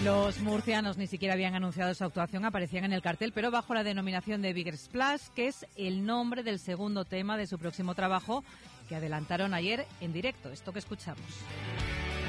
Los murcianos ni siquiera habían anunciado su actuación, aparecían en el cartel, pero bajo la denominación de Bigger Splash, que es el nombre del segundo tema de su próximo trabajo, que adelantaron ayer en directo, esto que escuchamos.